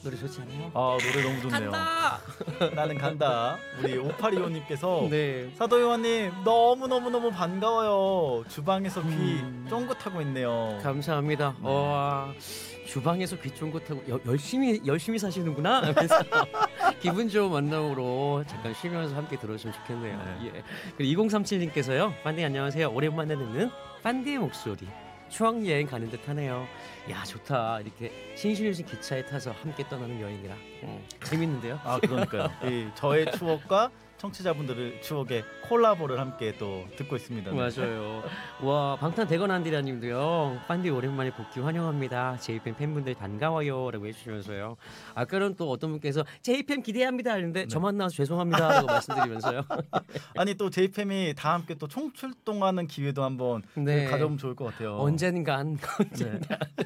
노래 좋지 않아요? 아 노래 너무 좋네요. 간다. 나는 간다. 우리 5825님께서 네. 사도요원님 너무 반가워요. 주방에서 귀 쫑긋하고 있네요. 감사합니다. 네. 주방에서 귀 쫑긋하고 열심히 사시는구나 하면서 기분 좋은 만남으로 잠깐 쉬면서 함께 들어주시면 좋겠네요. 네. 예. 그리고 2037님께서요. 반디 안녕하세요. 오랜만에 듣는 반디의 목소리. 추억 여행 가는 듯하네요. 야 좋다. 이렇게 신실신 기차에 타서 함께 떠나는 여행이라 재밌는데요. 아 그러니까요. 이 저의 추억과 청취자분들의 추억의 콜라보를 함께 또 듣고 있습니다. 네. 맞아요. 와 방탄대건한디라님도요. 반디 오랜만에 복귀 환영합니다. JPM 팬분들 반가워요라고 해주시면서요. 아까는 또 어떤 분께서 JPM 기대합니다 했는데 네. 저만 나와서 죄송합니다라고 말씀드리면서요. 아니 또 JPM이 다 함께 또 총출동하는 기회도 한번 네. 가져오면 좋을 것 같아요. 언젠간 네.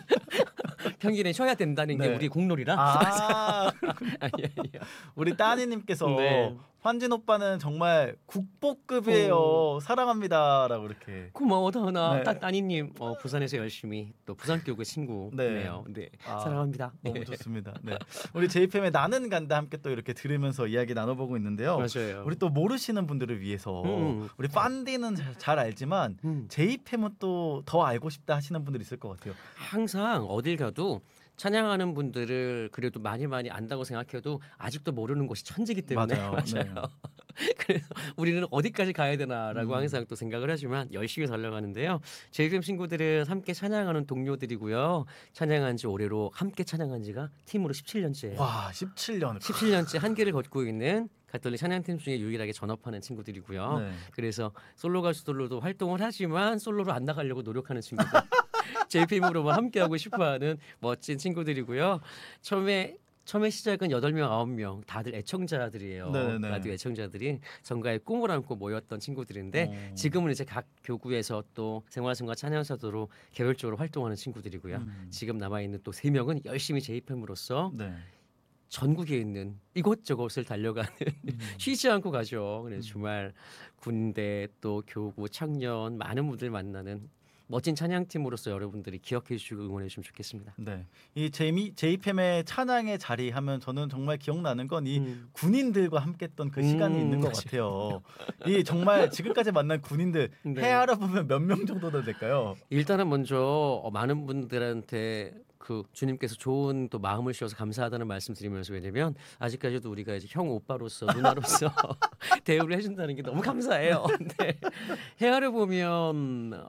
평일에 쉬어야 된다는 게 네. 우리 공놀이라. 아 아니요. 우리 따니님께서 네. 환진 오빠는 정말 국보급이에요. 사랑합니다라고 이렇게. 고마워 다은아. 네. 따니님 부산에서 열심히 또 부산교구 친구네요. 네. 아, 사랑합니다. 너무 좋습니다. 네. 우리 JPM의 나는 간다 함께 또 이렇게 들으면서 이야기 나눠보고 있는데요. 맞아요. 우리 또 모르시는 분들을 위해서 우리 빤디는 잘 알지만 JPM은 또 더 알고 싶다 하시는 분들이 있을 것 같아요. 항상 어딜 가도 찬양하는 분들을 그래도 많이 안다고 생각해도 아직도 모르는 곳이 천지기 때문에 맞아요. 네. 그래서 우리는 어디까지 가야 되나라고 항상 또 생각을 하지만 열심히 달려가는데요. JFM 친구들은 함께 찬양하는 동료들이고요. 찬양한 지 올해로 함께 찬양한 지가 팀으로 17년째예요. 와 17년. 17년째 한 길을 걷고 있는 가톨릭 찬양팀 중에 유일하게 전업하는 친구들이고요. 네. 그래서 솔로 가수들로도 활동을 하지만 솔로로 안 나가려고 노력하는 친구들. JPM으로만 함께하고 싶어하는 멋진 친구들이고요. 처음에 시작은 8명, 9명 다들 애청자들이에요. 네네. 라디오 애청자들이 전가의 꿈을 안고 모였던 친구들인데 지금은 이제 각 교구에서 또 생활선과 찬양사도로 개별적으로 활동하는 친구들이고요. 지금 남아있는 또 3명은 열심히 JPM으로서 네. 전국에 있는 이곳저곳을 달려가는 쉬지 않고 가죠. 그래서 주말 군대 또 교구 청년 많은 분들 만나는 멋진 찬양팀으로서 여러분들이 기억해 주시고 응원해 주시면 좋겠습니다. 네, 이 JPM의 찬양의 자리 하면 저는 정말 기억나는 건 이 군인들과 함께했던 그 시간이 있는 것 같아요. 이 정말 지금까지 만난 군인들 네. 헤아려 보면 몇 명 정도 될까요? 일단은 먼저 많은 분들한테 그 주님께서 좋은 또 마음을 주셔서 감사하다는 말씀 드리면서 왜냐면 아직까지도 우리가 이제 형 오빠로서 누나로서 대우를 해준다는 게 너무 감사해요. 근데 헤아려 보면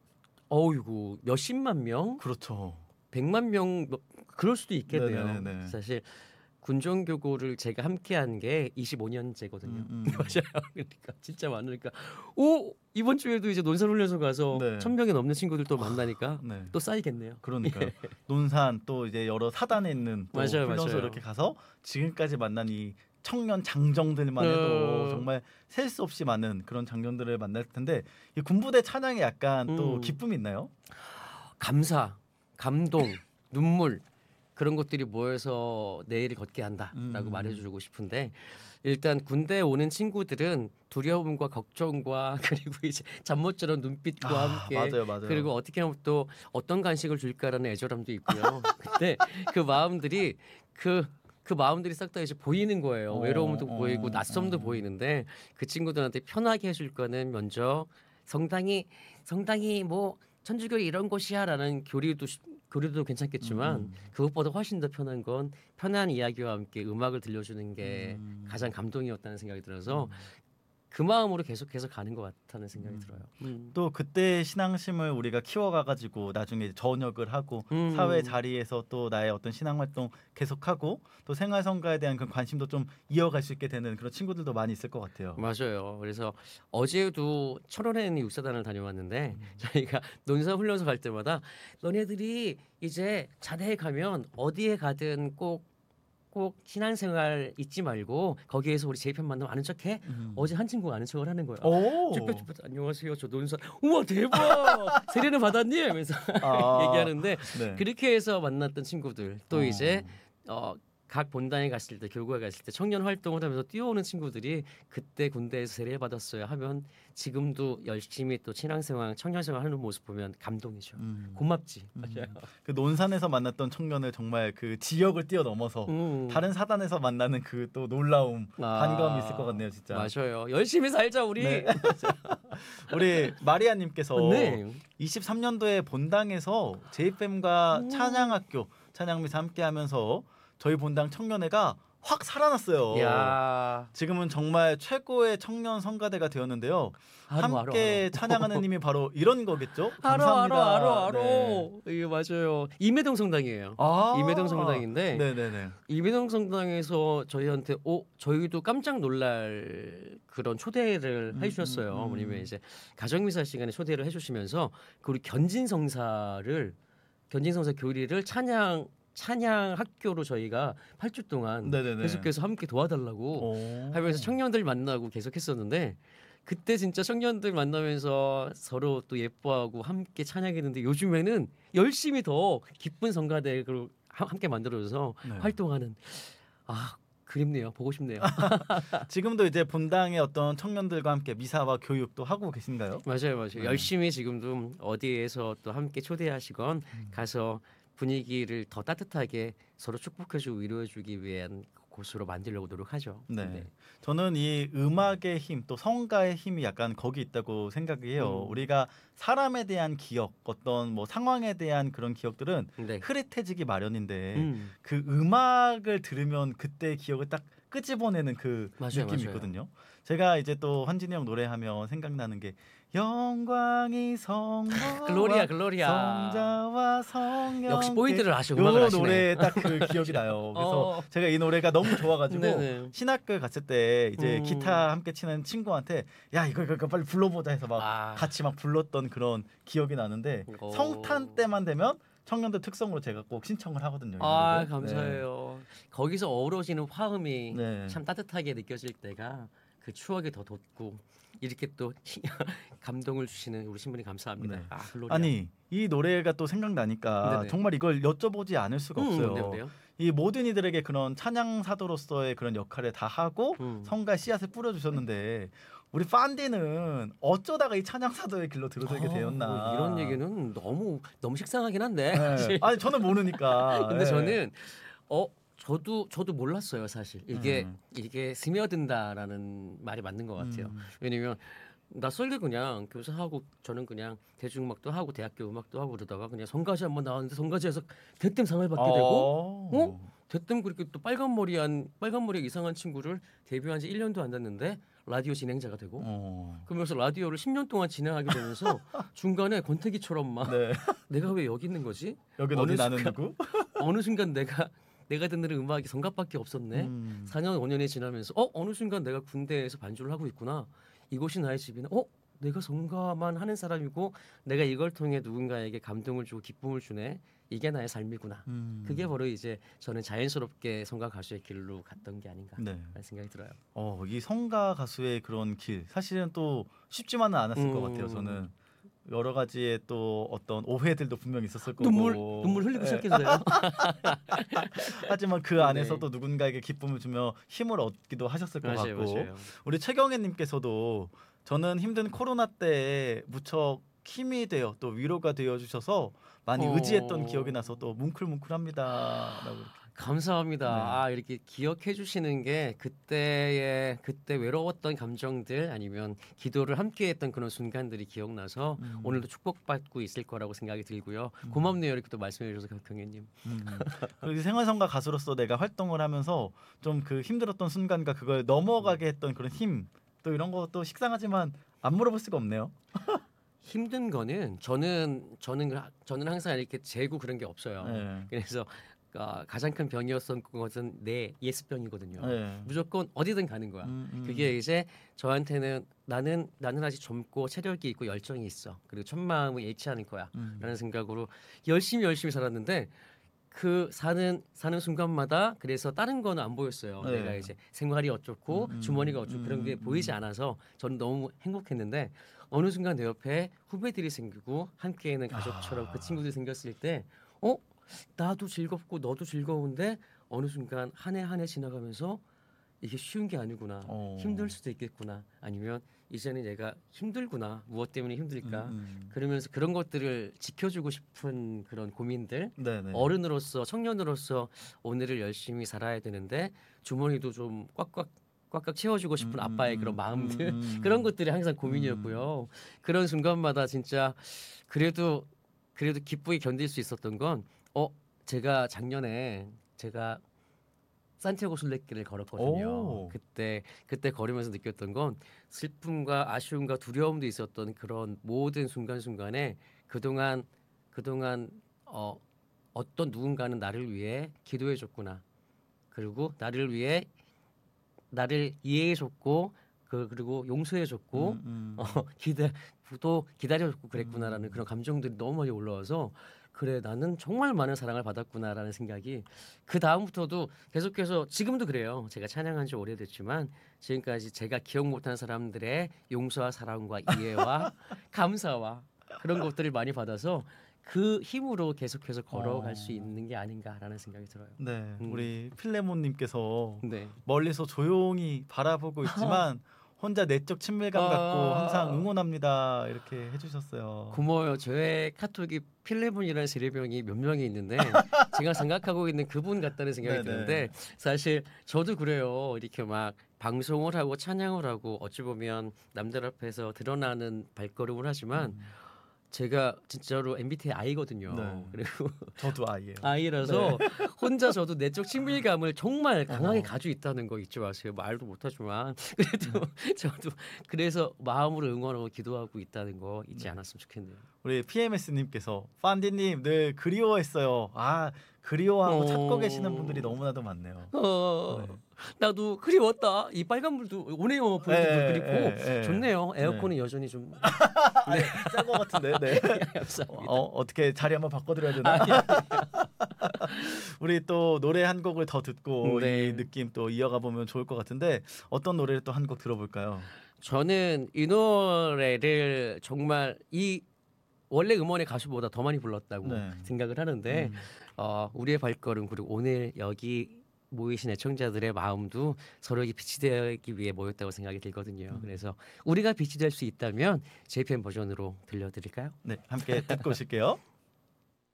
어이구 몇십만 명, 그렇죠. 100만 명 그럴 수도 있겠네요. 네네네. 사실 군종교구를 제가 함께한 게 25년째거든요. 맞아요. 그러니까 진짜 많으니까 이번 주에도 이제 논산훈련소 가서 네. 1000명이 넘는 친구들도 만나니까 네. 또 쌓이겠네요. 그러니까요. 논산 또 이제 여러 사단에 있는 또 맞아요, 훈련소 맞아요. 이렇게 가서 지금까지 만난 이 청년 장정들만 해도 정말 셀 수 없이 많은 그런 장정들을 만날 텐데 이 군부대 찬양에 약간 또 기쁨이 있나요? 감사, 감동, 눈물 그런 것들이 모여서 내일을 걷게 한다라고 말해주고 싶은데 일단 군대에 오는 친구들은 두려움과 걱정과 그리고 이제 잠 못 자는 눈빛과 함께 맞아요. 그리고 어떻게 하면 또 어떤 간식을 줄까라는 애절함도 있고요. 근데 그 마음들이 그 마음들이 싹 다 이제 보이는 거예요. 외로움도 보이고 낯섦도 보이는데 그 친구들한테 편하게 해줄 거는 먼저 성당이 뭐 천주교 이런 곳이야라는 교리도 괜찮겠지만 그것보다 훨씬 더 편한 건 편한 이야기와 함께 음악을 들려주는 게 가장 감동이었다는 생각이 들어서 그 마음으로 계속해서 가는 것 같다는 생각이 들어요. 또 그때 신앙심을 우리가 키워가가지고 나중에 전역을 하고 사회 자리에서 또 나의 어떤 신앙 활동 계속하고 또 생활성가에 대한 그 관심도 좀 이어갈 수 있게 되는 그런 친구들도 많이 있을 것 같아요. 맞아요. 그래서 어제도 철원에 있는 육사단을 다녀왔는데 저희가 논산훈련소 갈 때마다 너네들이 이제 자대에 가면 어디에 가든 꼭 신앙생활 잊지 말고 거기에서 우리 JPM 만나면 아는 척해. 어제 한 친구가 아는 척을 하는 거야. 쭈뼛쭈뼛 안녕하세요. 저 논산. 우와 대박. 세례는 받았니? 하면서 얘기하는데 네. 그렇게 해서 만났던 친구들 또 이제 각 본당에 갔을 때 교구에 갔을 때 청년 활동을 하면서 뛰어오는 친구들이 그때 군대에서 세례받았어요 하면 지금도 열심히 또 신앙생활 청년생활 하는 모습 보면 감동이죠. 고맙지. 맞아요. 그 논산에서 만났던 청년을 정말 그 지역을 뛰어넘어서 다른 사단에서 만나는 그 또 놀라움, 반감이 있을 것 같네요, 진짜. 맞아요. 열심히 살자 우리. 네. 우리 마리아님께서 네. 23년도에 본당에서 JFM과 찬양학교 찬양미사 함께하면서 저희 본당 청년회가 확 살아났어요. 야. 지금은 정말 최고의 청년 성가대가 되었는데요. 함께 알어. 찬양하는 힘이 바로 이런 거겠죠? 알어 감사합니다. 네. 이게 맞아요. 임해동 성당이에요. 아, 임해동 성당인데 네네네. 임해동 성당에서 저희한테 저희도 깜짝 놀랄 그런 초대를 해주셨어요. 어머님이 이제 가정미사 시간에 초대를 해주시면서 그 우리 견진성사를 견진성사 교리를 찬양 학교로 저희가 8주 동안 네네네. 계속해서 함께 도와달라고 오. 하면서 청년들 만나고 계속했었는데 그때 진짜 청년들 만나면서 서로 또 예뻐하고 함께 찬양했는데 요즘에는 열심히 더 기쁜 성가대를 함께 만들어줘서 네. 활동하는 그립네요. 보고 싶네요. 지금도 이제 본당의 어떤 청년들과 함께 미사와 교육도 하고 계신가요? 맞아요. 네. 열심히 지금도 어디에서 또 함께 초대하시건 가서 분위기를 더 따뜻하게 서로 축복해주고 위로해주기 위한 곳으로 만들려고 노력하죠. 네. 저는 이 음악의 힘, 또 성가의 힘이 약간 거기 있다고 생각해요. 우리가 사람에 대한 기억, 어떤 뭐 상황에 대한 그런 기억들은 네. 흐릿해지기 마련인데 그 음악을 들으면 그때 기억을 딱 끄집어내는 그 맞아요, 느낌이 맞아요. 있거든요. 제가 이제 또 환진이 형 노래하면 생각나는 게 영광이 성부와 글로리아. 성자와 성령 역시 포인트를 아시고 음악을 하시네. 노래 딱 그 기억이 나요. 그래서 제가 이 노래가 너무 좋아가지고 네네. 신학교에 갔을 때 이제 기타 함께 치는 친구한테 야 이거 빨리 불러보자 해서 막 같이 막 불렀던 그런 기억이 나는데 성탄 때만 되면 청년들 특성으로 제가 꼭 신청을 하거든요. 이 노래를. 감사해요. 거기서 어우러지는 화음이 네. 참 따뜻하게 느껴질 때가 그 추억이 더 돋고 이렇게 또 감동을 주시는 우리 신부님 감사합니다. 네. 글로리아. 아니 이 노래가 또 생각나니까 네네. 정말 이걸 여쭤보지 않을 수가 없어요. 뭔데요? 이 모든 이들에게 그런 찬양 사도로서의 그런 역할을 다 하고 성가 씨앗을 뿌려주셨는데 우리 판디는 어쩌다가 이 찬양 사도의 길로 들어서게 되었나? 이런 얘기는 너무 식상하긴 한데. 네. 사실. 아니 저는 모르니까. 근데 네. 저는 저도 몰랐어요 사실 이게 스며든다라는 말이 맞는 것 같아요. 왜냐면 나 설계 그냥 교사하고 저는 그냥 대중음악도 하고 대학교 음악도 하고 그러다가 그냥 성가시 한번 나왔는데 성가시에서 대뜸 상을 받게 되고 대뜸 그렇게 또 빨간 머리 이상한 친구를 데뷔한 지 1년도 안 됐는데 라디오 진행자가 되고 그러면서 라디오를 10년 동안 진행하게 되면서 중간에 권태기처럼 막 네. 내가 왜 여기 있는 거지? 여기 어디 나는 누구? 어느 순간 내가 듣는 음악이 성갑밖에 없었네. 4년 5년이 지나면서 어느 순간 내가 군대에서 반주를 하고 있구나. 이곳이 나의 집이나 내가 성가만 하는 사람이고 내가 이걸 통해 누군가에게 감동을 주고 기쁨을 주네. 이게 나의 삶이구나. 그게 바로 이제 저는 자연스럽게 성가 가수의 길로 갔던 게 아닌가 네. 라는 생각이 들어요. 이 성가 가수의 그런 길 사실은 또 쉽지만은 않았을 것 같아요. 저는 여러 가지의 또 어떤 오해들도 분명히 있었을 거고 눈물 흘리고 시작했어요. 하지만 그 안에서도 누군가에게 기쁨을 주며 힘을 얻기도 하셨을 것 같고 맞아요. 우리 최경애님께서도 저는 힘든 코로나 때에 무척 힘이 되어 또 위로가 되어 주셔서 많이 의지했던 기억이 나서 또 뭉클뭉클합니다라고 이렇게. 감사합니다. 이렇게 기억해 주시는 게 그때 외로웠던 감정들 아니면 기도를 함께했던 그런 순간들이 기억나서 오늘도 축복받고 있을 거라고 생각이 들고요. 고맙네요. 이렇게 또 말씀해 주셔서 경혜님. 그리고 생활성가 가수로서 내가 활동을 하면서 좀 그 힘들었던 순간과 그걸 넘어가게 했던 그런 힘 또 이런 것도 식상하지만 안 물어볼 수가 없네요. 힘든 거는 저는 항상 이렇게 재고 그런 게 없어요. 네. 그래서 가장 큰 병이었던 것은 내 예습병이거든요. 네. 무조건 어디든 가는 거야. 그게 이제 저한테는 나는 아직 젊고 체력이 있고 열정이 있어. 그리고 첫 마음은 잃지 않을 거야라는 생각으로 열심히 살았는데 그 사는 순간마다 그래서 다른 거는 안 보였어요. 네. 내가 이제 생활이 어쩌고 주머니가 어쩌고 그런 게 보이지 않아서 저는 너무 행복했는데 어느 순간 내 옆에 후배들이 생기고 함께하는 가족처럼 그 친구들이 생겼을 때 나도 즐겁고 너도 즐거운데 어느 순간 한 해 한 해 지나가면서 이게 쉬운 게 아니구나. 힘들 수도 있겠구나. 아니면 이제는 얘가 힘들구나. 무엇 때문에 힘들까? 그러면서 그런 것들을 지켜주고 싶은 그런 고민들. 네네. 어른으로서 청년으로서 오늘을 열심히 살아야 되는데 주머니도 좀 꽉꽉 채워주고 싶은 아빠의 그런 마음들 그런 것들이 항상 고민이었고요. 그런 순간마다 진짜 그래도 기쁘게 견딜 수 있었던 건 제가 작년에 제가 산티아고 순례길을 걸었거든요. 오. 그때 걸으면서 느꼈던 건 슬픔과 아쉬움과 두려움도 있었던 그런 모든 순간순간에 그동안 어떤 누군가는 나를 위해 기도해 줬구나. 그리고 나를 위해 나를 이해해 줬고 그리고 용서해 줬고 또 기다려줬고 그랬구나라는 그런 감정들이 너무 많이 올라와서 그래 나는 정말 많은 사랑을 받았구나라는 생각이 그 다음부터도 계속해서 지금도 그래요. 제가 찬양한 지 오래됐지만 지금까지 제가 기억 못하는 사람들의 용서와 사랑과 이해와 감사와 그런 것들을 많이 받아서 그 힘으로 계속해서 걸어갈 수 있는 게 아닌가라는 생각이 들어요. 네, 우리 필레몬님께서 네. 멀리서 조용히 바라보고 있지만 혼자 내적 친밀감 갖고 항상 응원합니다 이렇게 해주셨어요. 고마워요. 저의 카톡이 필레몬이라는 세례명이 몇 명이 있는데 제가 생각하고 있는 그분 같다는 생각이 네네. 드는데 사실 저도 그래요. 이렇게 막 방송을 하고 찬양을 하고 어찌 보면 남들 앞에서 드러나는 발걸음을 하지만 제가 진짜로 MBTI I거든요. 네. 그리고 저도 아이예요. I라서 혼자 저도 내적 친밀감을 정말 강하게 가지고 있다는 거 잊지 마세요. 말도 못하지만 그래도 저도 그래서 마음으로 응원하고 기도하고 있다는 거 잊지 않았으면 좋겠네요. 우리 PMS님께서 판디님 늘 그리워했어요. 아 그리워하고 찾고 계시는 분들이 너무나도 많네요. 네. 나도 그리웠다. 이 빨간불도 오네요. 보이는 그리고 예. 좋네요. 에어컨은 여전히 좀 짤것 같은데. 네. 감사합니다. 어떻게 자리 한번 바꿔드려야 되나? 우리 또 노래 한 곡을 더 듣고 네. 이 느낌 또 이어가 보면 좋을 것 같은데 어떤 노래를 또 한 곡 들어볼까요? 저는 이 노래를 정말 이 원래 음원의 가수보다 더 많이 불렀다고 네. 생각을 하는데 우리의 발걸음 그리고 오늘 여기 모이신 애청자들의 마음도 서로에게 빛이 되기 위해 모였다고 생각이 들거든요. 그래서 우리가 빛이 될 수 있다면 JPM 버전으로 들려드릴까요? 네, 함께 듣고 오실게요.